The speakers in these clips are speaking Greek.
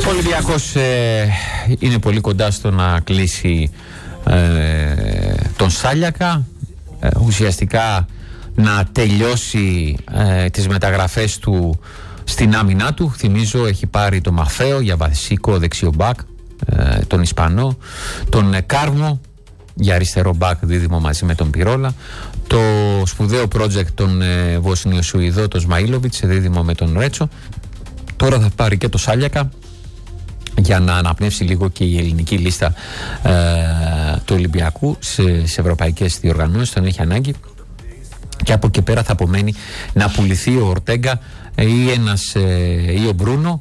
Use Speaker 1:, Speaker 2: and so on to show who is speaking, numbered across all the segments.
Speaker 1: Ο Ολυμπιακός είναι πολύ κοντά στο να κλείσει τον Σάλιακα, ουσιαστικά να τελειώσει τις μεταγραφές του στην άμυνά του. Θυμίζω έχει πάρει τον Μαφέο για βασικό δεξιό μπακ, τον Ισπανό, τον Κάρμο για αριστερό μπακ δίδυμο μαζί με τον Πυρόλα, το σπουδαίο project τον Βοσνιο-Σουηδό, τον Σμαΐλοβιτς δίδυμο με τον Ρέτσο. Τώρα θα πάρει και το Σάλιακα για να αναπνεύσει λίγο και η ελληνική λίστα του Ολυμπιακού σε ευρωπαϊκές διοργανώσεις. Τον έχει ανάγκη. Και από εκεί πέρα θα απομένει να πουληθεί ο Ορτέγκα ή ο Μπρούνο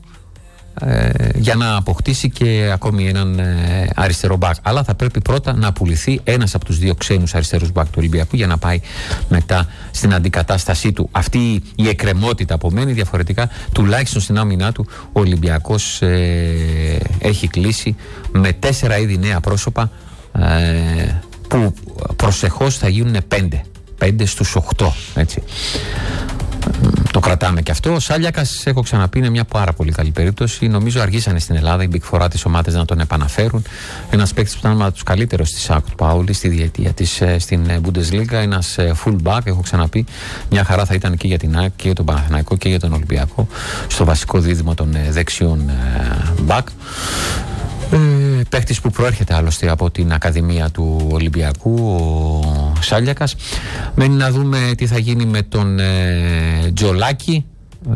Speaker 1: για να αποκτήσει και ακόμη έναν αριστερό μπακ. Αλλά θα πρέπει πρώτα να πουληθεί ένας από τους δύο ξένους αριστερούς μπακ του Ολυμπιακού για να πάει μετά στην αντικατάστασή του. Αυτή η εκκρεμότητα απομένει. Διαφορετικά, τουλάχιστον στην άμυνά του, ο Ολυμπιακός έχει κλείσει με 4 ήδη νέα πρόσωπα που προσεχώς θα γίνουν 5 στους 8, έτσι. Το κρατάμε και αυτό. Ο Σάλιακας, έχω ξαναπεί, είναι μια πάρα πολύ καλή περίπτωση. Νομίζω αργήσανε στην Ελλάδα οι Big Four τις ομάδες να τον επαναφέρουν. Ένας παίκτης που ήταν από τους καλύτερους της ΑΚΤ Πάουλη στη διετία της στην Bundesliga. Ένας full back, έχω ξαναπεί. Μια χαρά θα ήταν και για την ΑΕΚ και για τον Παναθηναϊκό και για τον Ολυμπιακό στο βασικό δίδυμο των δεξιών back. Παίκτης που προέρχεται άλλωστε από την Ακαδημία του Ολυμπιακού, ο Σάλιακας. Μένει να δούμε τι θα γίνει με τον Τζολάκη,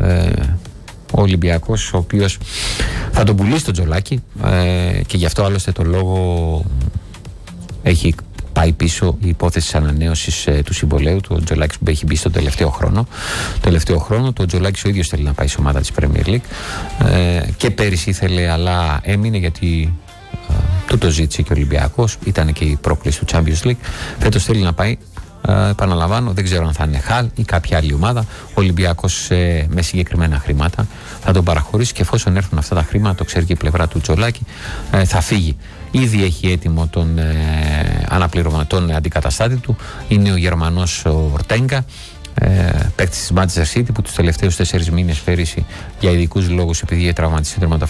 Speaker 1: ο Ολυμπιακός, ο οποίος θα τον πουλήσει τον Τζολάκη, και γι' αυτό άλλωστε το λόγο έχει πάει πίσω η υπόθεση της ανανέωσης του συμβολαίου του. Ο Τζολάκης που έχει μπει στον τελευταίο χρόνο. Το Τζολάκης ο ίδιος θέλει να πάει σε ομάδα της Premier League, και πέρυσι ήθελε αλλά έμεινε γιατί του το ζήτησε και ο Ολυμπιακός, ήταν και η πρόκληση του Champions League. Φέτος θέλει να πάει, επαναλαμβάνω, δεν ξέρω αν θα είναι Χαλ ή κάποια άλλη ομάδα. Ο Ολυμπιακός με συγκεκριμένα χρήματα θα τον παραχωρήσει, και εφόσον έρθουν αυτά τα χρήματα, το ξέρει και η πλευρά του Τζολάκη, θα φύγει. Ήδη έχει έτοιμο τον αναπληρωματών αντικαταστάτη του, είναι ο Γερμανός ο Ορτέγκα, παίκτης της Manchester City, που τους τελευταίους 4 μήνες πέρυσι για ειδικούς λόγους, επειδή τραυματίστηκε